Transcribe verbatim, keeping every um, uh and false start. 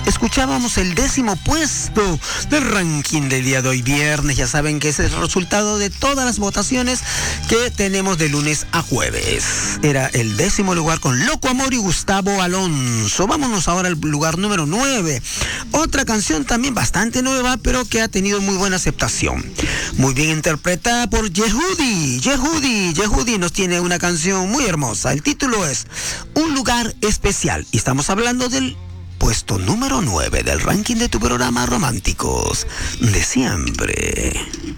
escuchábamos el décimo puesto del ranking del día de hoy viernes. Ya saben que ese es el resultado de todas las votaciones que tenemos de lunes a jueves. Era el décimo lugar con Loco Amor y Gustavo Alonso. Vámonos ahora al lugar número nueve. Otra canción también bastante nueva, pero que ha tenido muy buena aceptación. Muy bien interpretada por Yehudi. Yehudi, Yehudi nos tiene una canción muy hermosa. El título es Un Lugar Especial. Y estamos hablando del puesto número nueve del ranking de tu programa Románticos de Siempre.